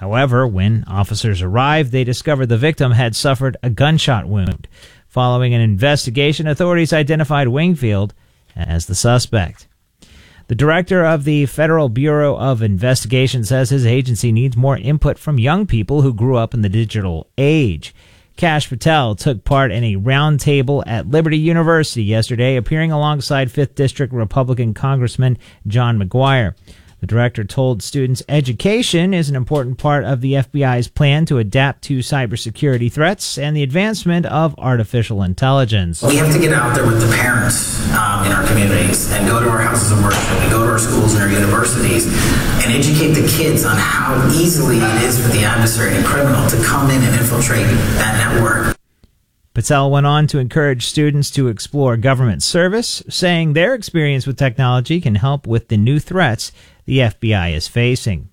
However, when officers arrived, they discovered the victim had suffered a gunshot wound. Following an investigation, authorities identified Wingfield as the suspect. The director of the Federal Bureau of Investigation says his agency needs more input from young people who grew up in the digital age. Kash Patel took part in a roundtable at Liberty University yesterday, appearing alongside 5th District Republican Congressman John McGuire. The director told students education is an important part of the FBI's plan to adapt to cybersecurity threats and the advancement of artificial intelligence. We have to get out there with the parents in our communities and go to our houses of worship and go to our schools and our universities and educate the kids on how easily it is for the adversary and criminal to come in and infiltrate that network. Patel went on to encourage students to explore government service, saying their experience with technology can help with the new threats the FBI is facing.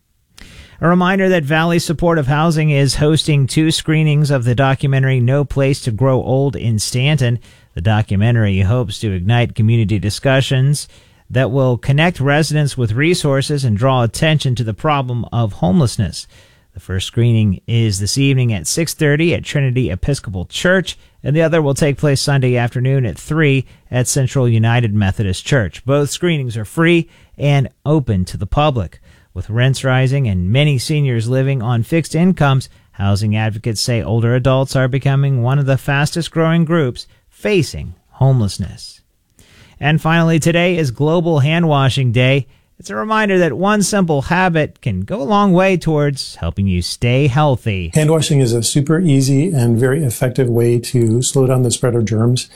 A reminder that Valley Supportive Housing is hosting 2 screenings of the documentary No Place to Grow Old in Stanton. The documentary hopes to ignite community discussions that will connect residents with resources and draw attention to the problem of homelessness. The first screening is this evening at 6:30 at Trinity Episcopal Church, and the other will take place Sunday afternoon at 3 at Central United Methodist Church. Both screenings are free and open to the public. With rents rising and many seniors living on fixed incomes, housing advocates say older adults are becoming one of the fastest growing groups facing homelessness. And finally, today is Global Hand Washing Day. It's a reminder that one simple habit can go a long way towards helping you stay healthy. Hand washing is a super easy and very effective way to slow down the spread of germs.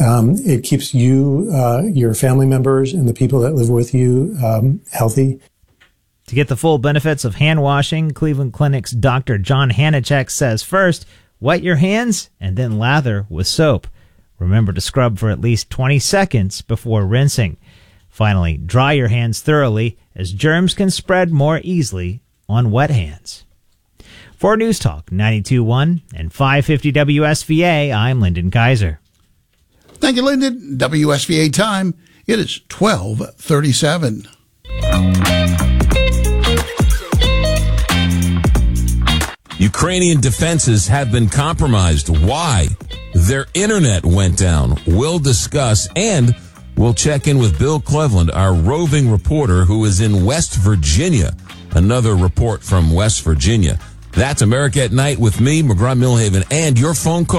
It keeps you, your family members, and the people that live with you healthy. To get the full benefits of hand washing, Cleveland Clinic's Dr. John Hanachek says first, wet your hands and then lather with soap. Remember to scrub for at least 20 seconds before rinsing. Finally, dry your hands thoroughly, as germs can spread more easily on wet hands. For News Talk 92.1 and 550 WSVA, I'm Lyndon Kaiser. Thank you, Lyndon. WSVA time, it is 12:37. Ukrainian defenses have been compromised. Why? Their internet went down. We'll discuss, and we'll check in with Bill Cleveland, our roving reporter who is in West Virginia. Another report from West Virginia. That's America at Night with me, McGraw Milhaven, and your phone call.